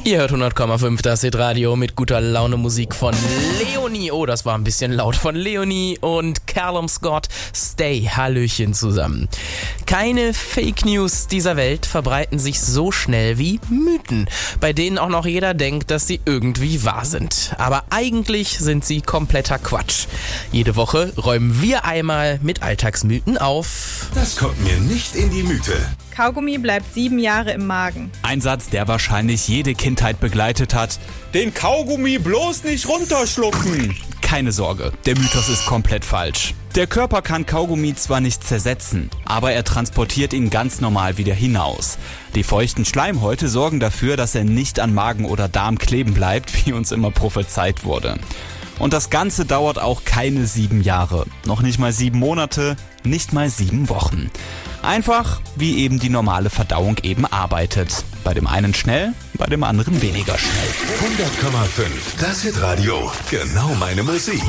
Ihr hört 100,5 das Hitradio mit guter Laune Musik von Leonie. Oh, das war ein bisschen laut. Von Leonie und Callum Scott. Stay. Hallöchen zusammen. Keine Fake News dieser Welt verbreiten sich so schnell wie Mythen, bei denen auch noch jeder denkt, dass sie irgendwie wahr sind. Aber eigentlich sind sie kompletter Quatsch. Jede Woche räumen wir einmal mit Alltagsmythen auf. Das kommt mir nicht in die Mythe. Kaugummi bleibt 7 Jahre im Magen. Ein Satz, der wahrscheinlich jede Kindheit begleitet hat. Den Kaugummi bloß nicht runterschlucken. Keine Sorge, der Mythos ist komplett falsch. Der Körper kann Kaugummi zwar nicht zersetzen, aber er transportiert ihn ganz normal wieder hinaus. Die feuchten Schleimhäute sorgen dafür, dass er nicht an Magen oder Darm kleben bleibt, wie uns immer prophezeit wurde. Und das Ganze dauert auch keine 7 Jahre. Noch nicht mal 7 Monate, nicht mal 7 Wochen. Einfach, wie eben die normale Verdauung eben arbeitet. Bei dem einen schnell, bei dem anderen weniger schnell. 100,5 das Hitradio. Genau meine Musik.